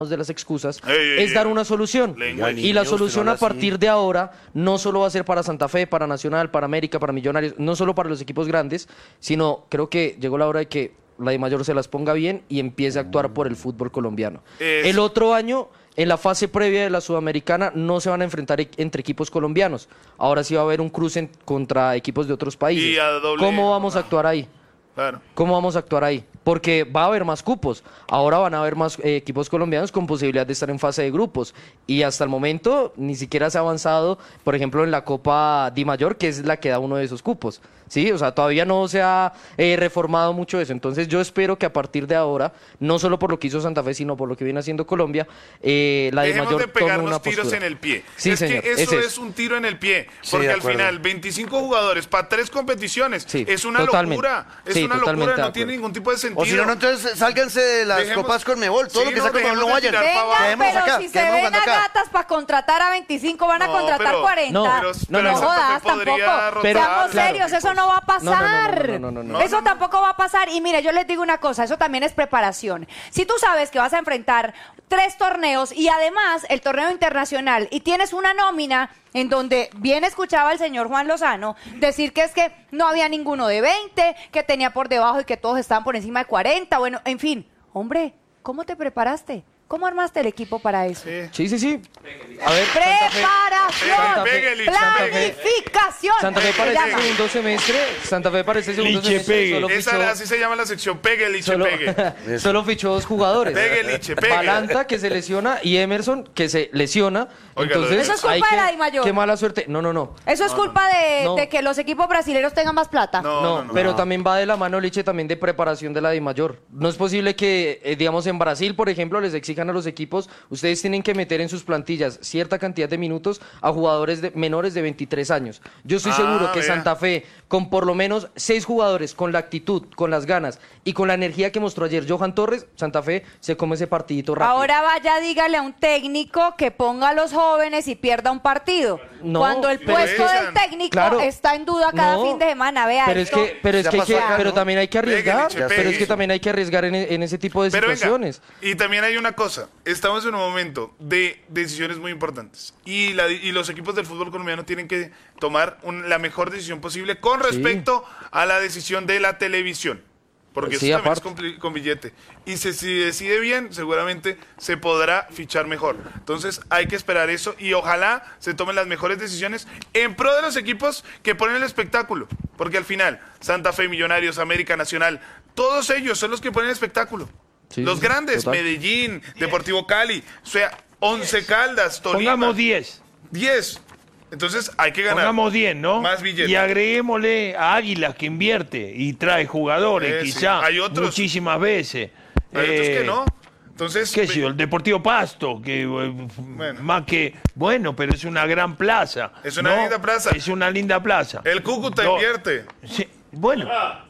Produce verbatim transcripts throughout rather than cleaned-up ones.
de las excusas, ey, ey, es dar una solución. Lengua. Y la solución a partir de ahora no solo va a ser para Santa Fe, para Nacional, para América, para Millonarios, no solo para los equipos grandes, sino creo que llegó la hora de que la DIMAYOR se las ponga bien y empiece a actuar por el fútbol colombiano. Es... El otro año, en la fase previa de la Sudamericana, no se van a enfrentar e entre equipos colombianos. Ahora sí va a haber un cruce en, contra equipos de otros países. Y a doble... ¿Cómo vamos a actuar ahí? Claro. ¿Cómo vamos a actuar ahí? Porque va a haber más cupos. Ahora van a haber más eh, equipos colombianos con posibilidad de estar en fase de grupos. Y hasta el momento ni siquiera se ha avanzado, por ejemplo, en la Copa DIMAYOR, que es la que da uno de esos cupos. Sí, o sea, todavía no se ha eh, reformado mucho eso. Entonces yo espero que a partir de ahora, no solo por lo que hizo Santa Fe, sino por lo que viene haciendo Colombia, eh, la Dejemos DIMAYOR de tome pegarnos una tiros postura. en el pie. Sí, es señor, que eso ese es. es un tiro en el pie. Sí, Porque de al acuerdo. final, veinticinco jugadores para tres competiciones. Sí, es una totalmente. locura. Es Sí, una totalmente locura, de no tiene acuerdo. ningún tipo de sentido. O si no, no, entonces sálganse de las Dejemos- copas Conmebol. Todo Sí, lo que no, saca Conmebol no dejemos de vayan. tirar pa' abajo. Vengan, Quedémonos pero acá, si se quedémonos ven a acá. gatas para contratar a veinticinco, van a No, contratar pero- cuarenta. No, pero- no, pero no Santa Fe jodas, podría tampoco. rotar, Seamos claro. serios, eso no va a No, no, no, no, pasar. no, no, no, no. Eso tampoco va a pasar. Y mire, yo les digo una cosa, eso también es preparación. Si tú sabes que vas a enfrentar tres torneos y además el torneo internacional y tienes una nómina en donde bien escuchaba el señor Juan Lozano decir que es que no había ninguno de veinte, que tenía por debajo y que todos estaban por encima de cuarenta, bueno, en fin. Hombre, ¿cómo te preparaste? ¿Cómo armaste el equipo para eso? Sí. Sí, sí, sí. A ver, Santa Fe- Preparación, Santa Fe- Pégale, Santa Fe- planificación. Santa Fe se para este llama. segundo semestre, Santa Fe para este segundo Liche semestre pegue. solo Esa, fichó, así se llama la sección. Pegue, liche, solo, pegue. solo fichó dos jugadores. Pegue, liche, pegue. Balanta, que se lesiona, y Emerson, que se lesiona. Oiga, lo de Entonces, Eso es culpa hay de que- la DIMAYOR. Qué mala suerte. No, no, no. Eso es culpa de, no. de que los equipos brasileños tengan más plata. No, No, no, no. pero no. también va de la mano, Liche, también de preparación de la DIMAYOR. No es posible que, eh, digamos, en Brasil, por ejemplo, les exijan a los equipos, ustedes tienen que meter en sus plantillas cierta cantidad de minutos a jugadores de, menores de veintitrés años. Yo estoy Ah, seguro que vea. Santa Fe, con por lo menos seis jugadores, con la actitud, con las ganas y con la energía que mostró ayer Johan Torres, Santa Fe se come ese partidito rápido. Ahora vaya, dígale a un técnico que ponga a los jóvenes y pierda un partido. No, Cuando el pero puesto es- del técnico Claro. está en duda cada No, fin de semana. Vea, Pero es esto- que, pero es Ya que, hay pasó que- acá, pero ¿no? también hay que arriesgar, Pegue, pero es pegue. que también hay que arriesgar en, en ese tipo de Pero venga, situaciones. y también hay una cosa, estamos en un momento de decisiones muy importantes y, la- y los equipos del fútbol colombiano tienen que tomar un- la mejor decisión posible con respecto a la decisión de la televisión, porque Sí, eso también es aparte. con, pli- con billete. Y se- si decide bien, seguramente se podrá fichar mejor. Entonces hay que esperar eso y ojalá se tomen las mejores decisiones en pro de los equipos que ponen el espectáculo, porque al final Santa Fe, Millonarios, América Nacional, todos ellos son los que ponen el espectáculo. Sí, Los sí, grandes, total. Medellín, Deportivo Cali, o sea, Once Caldas, Tolima. Pongamos diez. diez. Entonces hay que ganar. Pongamos diez, ¿no? Más billetes. Y agreguémosle a Águilas que invierte y trae jugadores, Eh, sí. quizá, Hay otros. muchísimas veces. Hay otros Eh, que no. Entonces, ¿Qué sé yo? El Deportivo Pasto, que eh, más que. Bueno, pero es una gran plaza. Es una ¿no? linda plaza. Es una linda plaza. el Cúcuta No. invierte. Sí, bueno,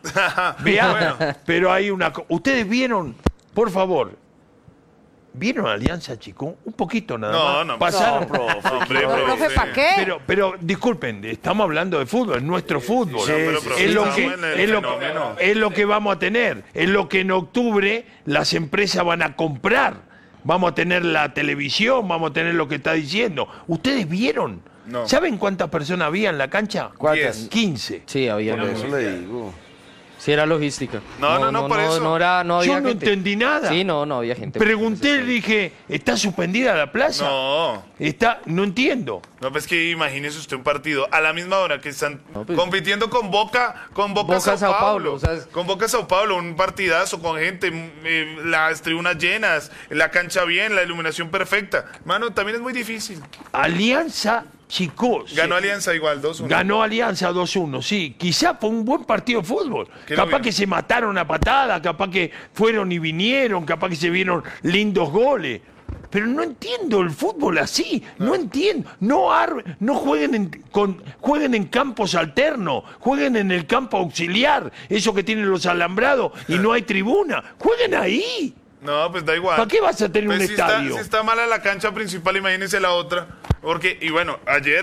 vean, Bueno. pero hay una. co- Ustedes vieron, por favor, ¿vieron Alianza Chico? Un poquito nada No, más. no, Pasaron. no, profe, Hombre, Pero, profe, profe. ¿para qué? Pero, pero disculpen, estamos hablando de fútbol, es nuestro fútbol. Sí, pero, sí, profe, es, lo estamos que, en el es, lo, fenómeno. es lo que vamos a tener. Es lo que en octubre las empresas van a comprar. Vamos a tener la televisión, vamos a tener lo que está diciendo. ¿Ustedes vieron? No. ¿Saben cuántas personas había en la cancha? ¿Cuántas? quince. Sí, había. Por eso le digo. Sí, era logística. No, no, no, por eso. No, era, no había Yo no gente. entendí nada. Sí, no, no había gente. Pregunté, le dije, ¿está suspendida la plaza? No. Está, no entiendo. No, pues que imagínese usted un partido a la misma hora que están No, pues- compitiendo con Boca, con Boca, Boca Sao, Sao Paulo, Paulo, o sea, es- con Boca Sao Paulo, un partidazo con gente, mm, eh, las tribunas llenas, la cancha bien, la iluminación perfecta. Mano, también es muy difícil. Alianza Chico. Ganó se- Alianza igual, dos uno. Ganó Alianza dos uno, sí. Quizá fue un buen partido de fútbol. Que lo Capaz vieron. que se mataron a patada, capaz que fueron y vinieron, capaz que se vieron lindos goles. Pero no entiendo el fútbol así, no, entiendo. No, ar- no jueguen, en, con, jueguen en campos alternos, jueguen en el campo auxiliar, eso que tienen los alambrados y no hay tribuna. Jueguen ahí. No, pues da igual. ¿Para qué vas a tener Pues un si estadio? Está, si está mala la cancha principal, imagínese la otra. Porque, y bueno, ayer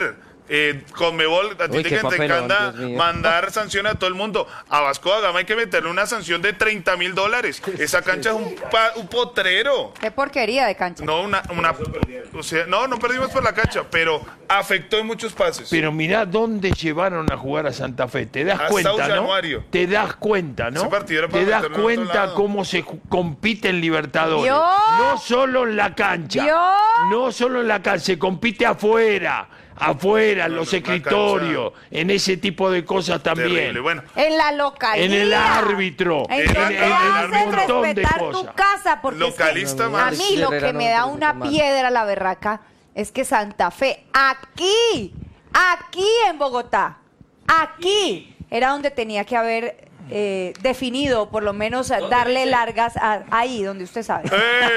Eh, Conmebol, a ti Uy, te, qué te papelón, encanta Dios mío. mandar sanción a todo el mundo. A Vasco da Gama hay que meterle una sanción de treinta mil dólares. Esa cancha es un, pa- un potrero. Qué porquería de cancha. No, una, una, o sea, no, no perdimos por la cancha, pero afectó en muchos pases. Pero mirá dónde llevaron a jugar a Santa Fe. Te das Hasta cuenta, ¿no? Januario. Te das cuenta, ¿no? Ese partido era para Te das meterlo en otro cuenta lado. cómo se ju- compite en Libertadores. ¿Vio? No solo en la cancha. ¿Vio? No solo en la cancha, se compite afuera. Afuera, en No, los no, la escritorios, en ese tipo de cosas también. Terrible. Bueno, En la localidad. En el árbitro. En En que el- te en el hacen montón de respetar cosas. tu casa. Porque es que Localista a más. mí lo que Herrera no me da me una mal. piedra la berraca es que Santa Fe, aquí, aquí en Bogotá, aquí, era donde tenía que haber eh, definido, por lo menos darle largas a- ahí, donde usted sabe.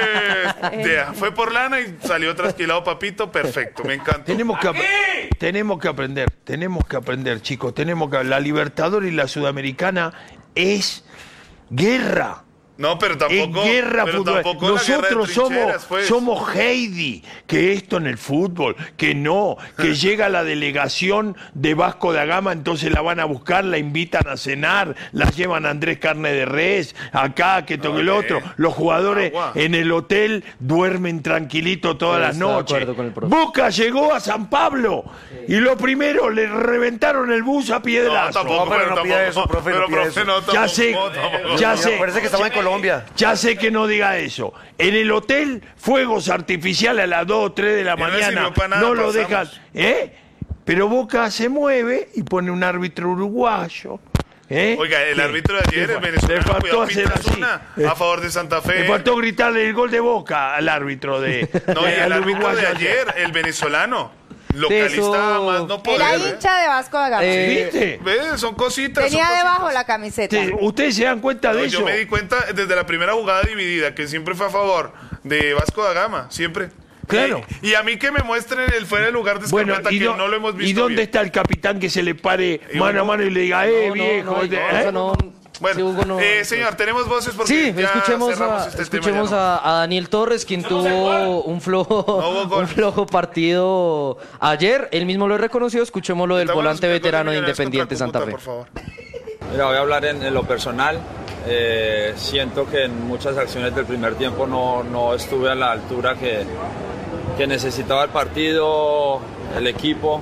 eh, ya, fue por lana y salió trasquilado Papito, perfecto, me encantó. Tenemos que, ap- tenemos que aprender, tenemos que aprender, chicos. Tenemos que la Libertadores y la Sudamericana es guerra. No, pero tampoco, En guerra pero fútbol. tampoco la guerra de Nosotros somos, trincheras, pues. somos Heidi, que esto en el fútbol, que no, que llega la delegación de Vasco da Gama, entonces la van a buscar, la invitan a cenar, la llevan a Andrés Carne de Res, acá, que todo el Ole. otro. Los jugadores Agua. en el hotel duermen tranquilito todas Sí, las estoy de noches. acuerdo con el profe. Boca llegó a San Pablo y lo primero, le reventaron el bus a No, piedrazo. tampoco, No, pero no tampoco, pida eso, profe, no pero, pida profe, eso. no, Ya tampoco, sé, tampoco. ya Me sé. parece que estamos en Colombia. Ya sé que no diga eso. En el hotel, fuegos artificiales a las dos o tres de la Y no le mañana. sirvió para nada, No lo pasamos. dejan. ¿Eh? Pero Boca se mueve y pone un árbitro uruguayo. ¿eh? Oiga, el ¿Qué? árbitro de ayer, Le el fa- venezolano, le faltó cuidado, hacer pintas así. una a favor de Santa Fe. Le faltó gritarle el gol de Boca al árbitro de. No, y de- el al árbitro de uruguayo. ayer, el venezolano, localista eso- más no poder. Era ¿eh? hincha de Vasco da Gama. Eh, ¿Viste? ¿Ves? Son cositas. Tenía son debajo cositas. la camiseta. Sí, ¿Ustedes se dan cuenta No, de yo eso? me di cuenta desde la primera jugada dividida, que siempre fue a favor de Vasco da Gama, siempre. Claro. Y, y a mí que me muestren el fuera de lugar de Bueno, Escarpeta, ¿y, que do- no lo hemos visto ¿y dónde bien. está el capitán que se le pare Y mano a Hugo- mano y le diga, eh, No, no, viejo? no, de- no, ¿eh? eso no. Bueno, Sí, Hugo, no- eh, señor, tenemos voces porque Sí, ya escuchemos, cerramos a, este escuchemos tema. ya no. a, a Daniel Torres, quien tuvo un flojo, No hubo gol. un flojo partido ayer. Él mismo lo reconoció. Escuchemos lo del Estamos volante escuchando veterano de Millonarios Independiente contra Santa Cúcuta, Fe. por favor. Mira, voy a hablar en, en lo personal. Eh, siento que en muchas acciones del primer tiempo no, no estuve a la altura que, que necesitaba el partido, el equipo.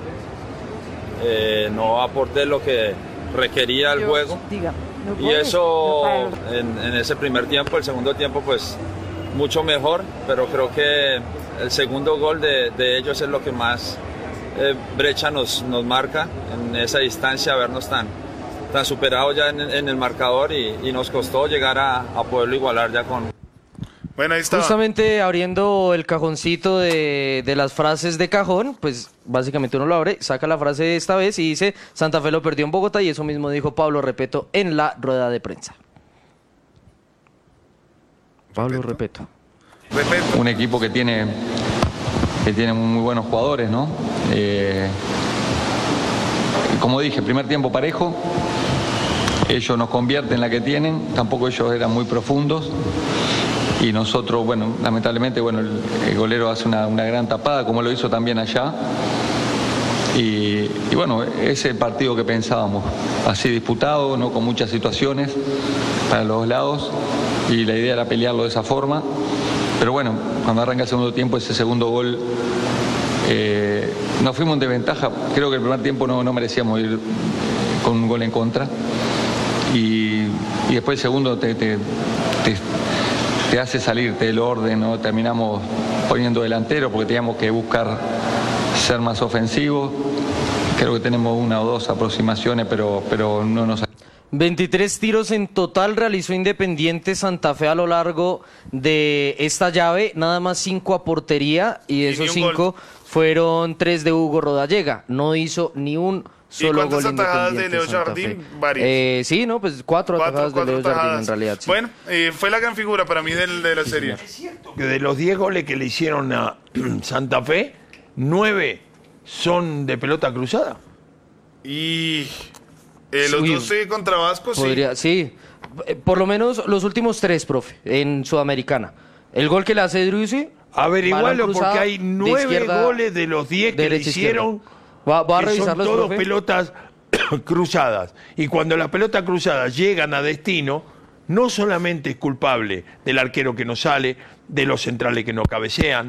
Eh, no aporté lo que requería el juego. Y eso en, en ese primer tiempo, el segundo tiempo pues mucho mejor, pero creo que el segundo gol de, de ellos es lo que más eh, brecha nos, nos marca en esa distancia, vernos tan, tan superados ya en, en el marcador y, y nos costó llegar a, a poderlo igualar ya con... Bueno, ahí está. Justamente abriendo el cajoncito de, de las frases de cajón, pues básicamente uno lo abre, saca la frase esta vez y dice Santa Fe lo perdió en Bogotá, y eso mismo dijo Pablo Repeto en la rueda de prensa. Pablo Repeto. Repito. Un equipo que tiene, que tiene muy buenos jugadores, ¿no? Eh, como dije, primer tiempo parejo. Ellos nos convierten la que tienen, tampoco ellos eran muy profundos. Y nosotros, bueno, lamentablemente, bueno, el, el golero hace una, una gran tapada, como lo hizo también allá. Y, y bueno, ese es el partido que pensábamos, así disputado, no con muchas situaciones para los lados. Y la idea era pelearlo de esa forma. Pero bueno, cuando arranca el segundo tiempo, ese segundo gol, eh, nos fuimos en desventaja. Creo que el primer tiempo no, no merecíamos ir con un gol en contra. Y, y después el segundo te, te, te, te hace salirte del orden, ¿no? Terminamos poniendo delantero porque teníamos que buscar ser más ofensivos. Creo que tenemos una o dos aproximaciones, pero, pero no nos... veintitrés tiros en total realizó Independiente Santa Fe a lo largo de esta llave, nada más cinco a portería, y de Y ni esos un gol. cinco fueron tres de Hugo Rodallega. No hizo ni un solo cuántas gol atajadas de Independiente Leo Santa Fe. Jardín? Varias. Eh, sí, no, pues cuatro, Cuatro, atajadas cuatro de Leo Jardín atajadas. en realidad. Sí. Bueno, eh, fue la gran figura para mí del- de la serie. Que de los diez goles que le hicieron a Santa Fe, nueve son de pelota cruzada. Y eh, los Uy, doce contra Vasco, sí. Podría, sí. Eh, Por lo menos los últimos tres, profe, en Sudamericana. El gol que le hace Driussi. Averigualo balón cruzado porque hay de nueve izquierda- goles de los diez que le derecha, hicieron Va, va a que son revisarlos, todos profe. pelotas cruzadas. Y cuando las pelotas cruzadas llegan a destino, no solamente es culpable del arquero que no sale, de los centrales que no cabecean,